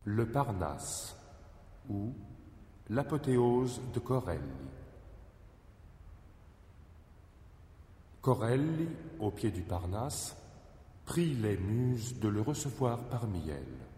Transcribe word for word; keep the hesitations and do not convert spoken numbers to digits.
Le Parnasse, ou l'apothéose de Corelli. Corelli, au pied du Parnasse, prie les muses de le recevoir parmi elles.